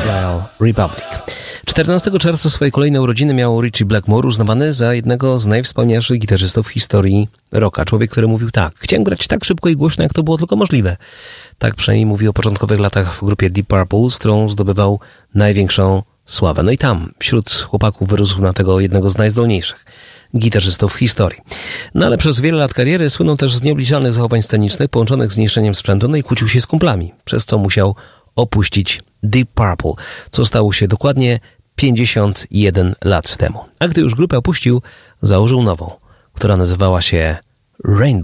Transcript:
Royal Republic. 14 czerwca swoje kolejne urodziny miał Ritchie Blackmore, uznawany za jednego z najwspanialszych gitarzystów w historii rocka. Człowiek, który mówił tak: chciałem grać tak szybko i głośno, jak to było tylko możliwe. Tak przynajmniej mówił o początkowych latach w grupie Deep Purple, z którą zdobywał największą sławę. No i tam, wśród chłopaków wyrósł na tego jednego z najzdolniejszych gitarzystów w historii. No ale przez wiele lat kariery słynął też z nieobliczalnych zachowań scenicznych połączonych z niszczeniem sprzętu, no i kłócił się z kumplami, przez co musiał opuścić Deep Purple, co stało się dokładnie 51 lat temu. A gdy już grupę opuścił, założył nową, która nazywała się Rainbow.